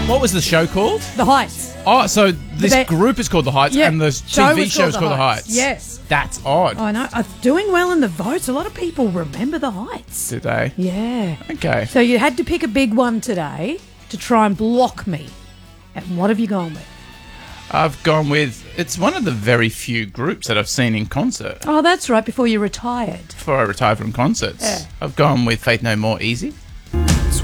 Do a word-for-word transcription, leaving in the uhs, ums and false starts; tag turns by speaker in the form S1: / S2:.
S1: what was the show called?
S2: The Heights.
S1: Oh, so this
S2: ba-
S1: group is called The Heights
S2: Yeah,
S1: and the
S2: show
S1: T V
S2: was
S1: show is
S2: called
S1: called
S2: The
S1: The Heights.
S2: Heights. Yes.
S1: That's odd.
S2: I know. Uh, doing well in the votes. A lot of people remember The Heights.
S1: Do they?
S2: Yeah.
S1: Okay.
S2: So you had to pick a big one today to try and block me. And what have you gone with?
S1: I've gone with, it's one of the very few groups that I've seen in concert
S2: Oh, that's right, before you retired.
S1: before I retired from concerts.
S2: Yeah.
S1: I've gone with Faith No More, Easy.